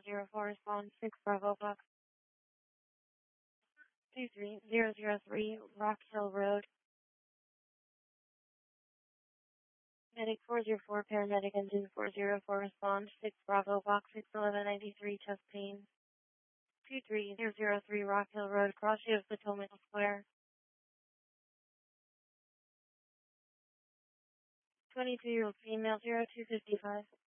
404, respond 6 Bravo Box 23003, Rock Hill Road. Medic 404, paramedic engine 404, respond 6 Bravo Box 61193, chest pain. 23003, Rock Hill Road, Crossy of Potomac Square. 22-year-old female 0255.